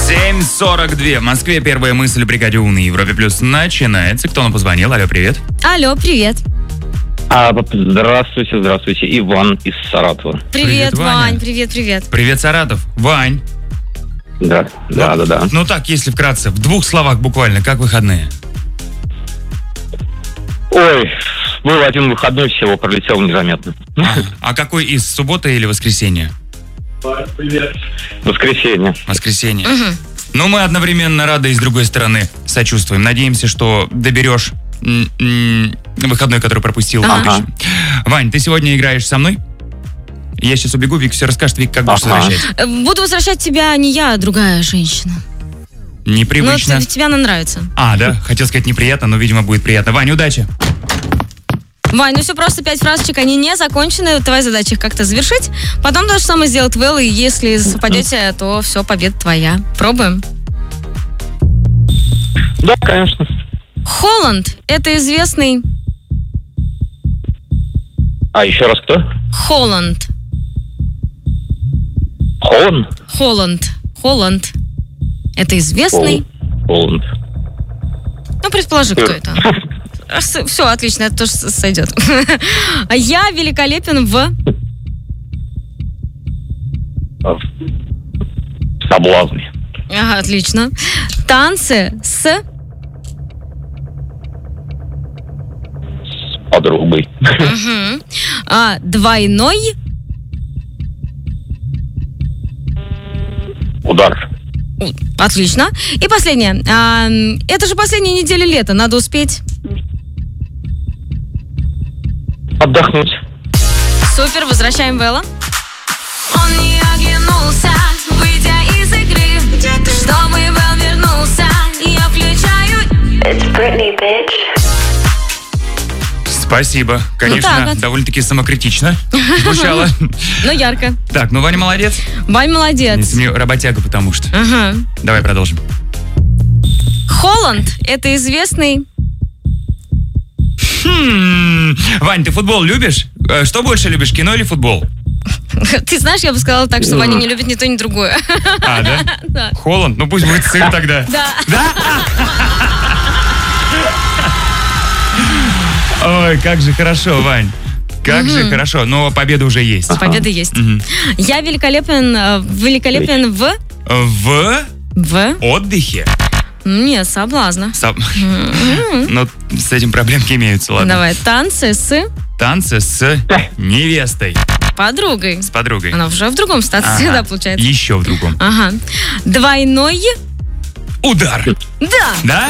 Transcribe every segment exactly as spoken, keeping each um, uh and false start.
семь сорок два. В Москве первая мысль в бригаде У на Европе Плюс начинается. Кто нам позвонил? Алло, привет. Алло, привет. А, здравствуйте, здравствуйте. Иван из Саратова. Привет, Привет, Ваня. Вань, привет, привет. Привет, Саратов. Вань. Да, да, ну, да, да. Ну так, если вкратце, в двух словах буквально, как выходные? Ой, был один выходной, всего пролетел незаметно. А, а какой из, суббота или воскресенье? Привет. Воскресенье. Воскресенье. Угу. Ну, мы одновременно рады и с другой стороны сочувствуем. Надеемся, что доберешь м- м- выходной, который пропустил. Ага. Вань, ты сегодня играешь со мной? Я сейчас убегу, Вик все расскажет. Вик, как будешь Ага. возвращать? Буду возвращать тебя не я, а другая женщина. Непривычно. Но т- тебе она нравится. А, да? Хотел сказать неприятно, но, видимо, будет приятно. Вань, удачи. Вань, ну все просто, пять фразочек, они не закончены. Твоя задача их как-то завершить. Потом то же самое сделать Вэл, и если совпадете, то все, победа твоя. Пробуем. Да, конечно. Холланд – это известный... А, еще раз кто? Холланд. Холланд? Холланд. Холланд. Это известный... Холланд. Ну, предположи, кто это. Все, отлично, это тоже с- сойдет. Я великолепен в... Соблазн. Ага, отлично. Танцы с... С подругой. Мгм. А, двойной... Удар. Отлично. И последнее. А, это же последняя неделя лета, надо успеть. Отдохнуть. Супер, возвращаем Вэлла. Он не оглянулся, выйдя из игры. Чтобы Вэл вернулся, я включаю. It's Britney, bitch. Спасибо. Конечно, так вот. довольно-таки самокритично звучало. Ну, ярко. Так, ну Ваня молодец. Вань молодец. Если мне работяга, потому что. Ага. Давай продолжим. Холланд – это известный... Хм. Вань, ты футбол любишь? Э, Что больше любишь, кино или футбол? Ты знаешь, я бы сказала так, что Ваня не любит ни то, ни другое. А, да? Да. Холланд? Ну пусть будет сын тогда. Да. Да? Ой, как же хорошо, Вань. Как же хорошо. Но победа уже есть. Победа есть. Мгм. Я великолепен, э, великолепен в... В В... отдыхе. Нет, соблазна. Со- Ну, с этим проблемки имеются, ладно. Давай, танцы с Танцы с невестой, подругой. с подругой. Она уже в другом статусе, Ага. да, получается. Еще в другом. Ага. Двойной... Удар. Да! Да?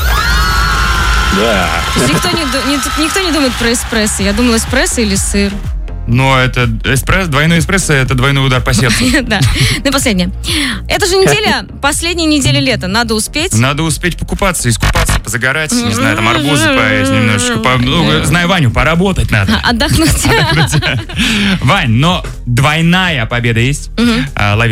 Да. Никто не, ду- не- никто не думает про эспрессо. Я думала, эспрессо или сыр. Но это эспрессо, двойной эспрессо, это двойной удар по сердцу. Да. Ну и последнее. Это же неделя, последняя неделя лета. Надо успеть. Надо успеть покупаться, искупаться, позагорать, не знаю, там арбузы поесть немножечко. по- Ну, знаю Ваню, поработать надо. Отдохнуть. Вань, но двойная победа есть. А, лови